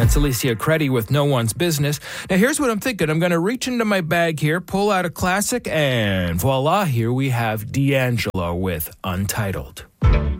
That's Alicia Credi with No One's Business. Now, here's what I'm thinking. I'm going to reach into my bag here, pull out a classic, and voila, here we have D'Angelo with Untitled.